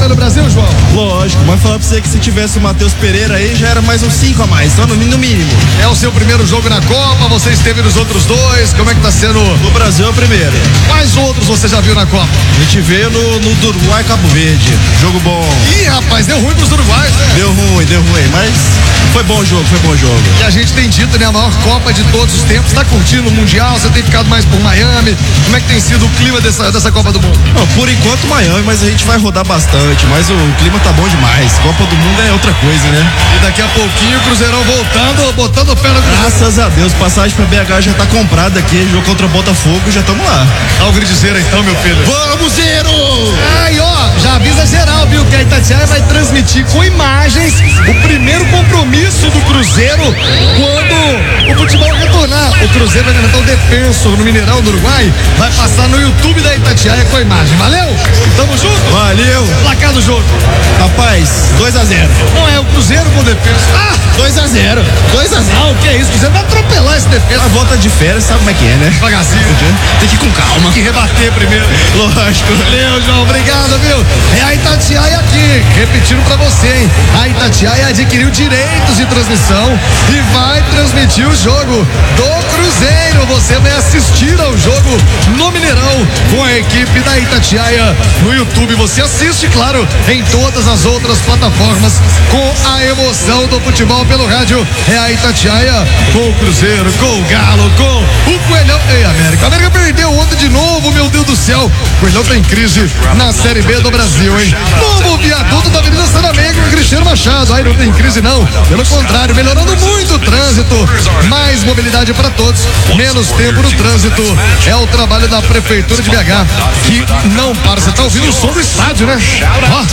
Copa do Brasil, João? Lógico, mas falar pra você que se tivesse o Matheus Pereira aí já era mais uns 5 a mais, então no mínimo. É o seu primeiro jogo na Copa, você esteve nos outros dois, como é que tá sendo? No Brasil é o primeiro. Quais outros você já viu na Copa? A gente veio no do Uruguai Cabo Verde, jogo bom. Ih, rapaz, deu ruim pros uruguaios, né? Deu ruim, mas foi bom jogo. E a gente tem dito, né, a maior Copa de todos os tempos, tá curtindo o Mundial, você tem ficado mais por Miami, como é que tem sido o clima dessa Copa do Mundo? Não, por enquanto Miami, mas a gente vai rodar bastante, mas o clima tá bom demais, Copa do Mundo é outra coisa, né? E daqui a pouquinho o Cruzeirão voltando, botando o pé no Cruzeiro. Graças a Deus, passagem pra BH já tá comprada aqui, jogo contra o Botafogo, já estamos lá. Dá o gritizeiro então, meu filho. Vamos, Zero! Ai, ó, já avisa geral, viu, que a Itatiaia vai transmitir com imagens o primeiro compromisso do Cruzeiro quando o futebol retornar. O Cruzeiro vai enfrentar o Defensor no Mineirão do Uruguai, vai passar no YouTube da Itatiaia com a imagem, valeu? Tamo junto? Valeu! Placar do jogo. Rapaz, 2-0. Não é o Cruzeiro com o Defensor. Ah! 2-0. Ah, o que é isso? O Cruzeiro vai atropelar esse Defensor. A volta de férias, sabe como é que é, né? Devagarzinho. Tem que ir com calma. Tem que rebater primeiro. Lógico. Valeu, João, obrigado, viu? É a Itatiaia aqui, repetindo pra você, hein? A Itatiaia adquiriu direitos de transmissão e vai transmitir o jogo do Cruzeiro. Você vai assistir ao jogo no Mineirão com a equipe da Itatiaia no YouTube. Você assiste, claro, em todas as outras plataformas com a emoção do futebol pelo rádio. É a Itatiaia com o Cruzeiro, com o Galo, com o Coelhão. Ei, América. A América perdeu ontem de novo, meu Deus do céu. O Coelhão tá em crise na Série B do Brasil, hein? Novo viaduto da Avenida Saramé com Cristiano Machado. Aí não tem crise, não. Pelo contrário, melhorando muito o trânsito. Mais mobilidade para todos, menos tempo no trânsito. É o trabalho da Prefeitura de BH que não para. Você tá ouvindo o som do estádio, né? Ó.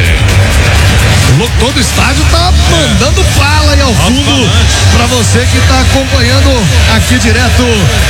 Todo o estádio tá mandando fala aí ao fundo pra você que tá acompanhando aqui direto